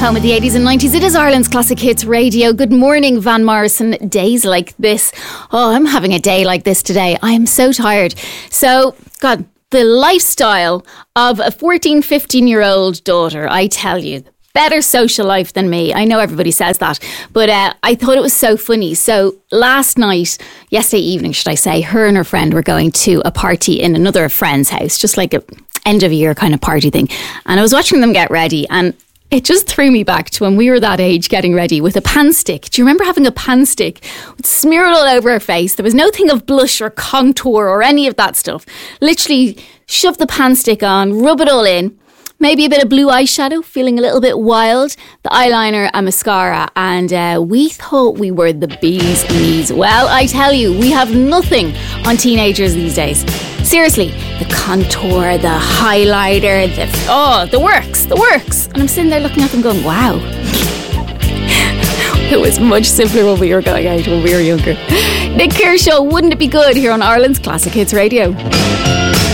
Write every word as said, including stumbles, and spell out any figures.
home of the eighties and nineties. It is Ireland's Classic Hits Radio. Good morning, Van Morrison. Days like this. Oh, I'm having a day like this today. I am so tired. So, God, the lifestyle of a fourteen, fifteen-year-old daughter, I tell you, better social life than me. I know everybody says that, but uh, I thought it was so funny. So last night, yesterday evening, should I say, her and her friend were going to a party in another friend's house, just like a end of year kind of party thing. And I was watching them get ready, and it just threw me back to when we were that age getting ready with a pan stick. Do you remember having a pan stick? We'd smear it all over our face. There was no thing of blush or contour or any of that stuff. Literally shove the pan stick on, rub it all in. Maybe a bit of blue eyeshadow, feeling a little bit wild, the eyeliner and mascara, and uh, we thought we were the bee's knees. Well, I tell you, we have nothing on teenagers these days. Seriously, the contour, the highlighter, the oh, the works, the works. And I'm sitting there looking at them going, wow. It was much simpler when we were going out, when we were younger. Nick Kershaw, Wouldn't It Be Good, here on Ireland's Classic Hits Radio.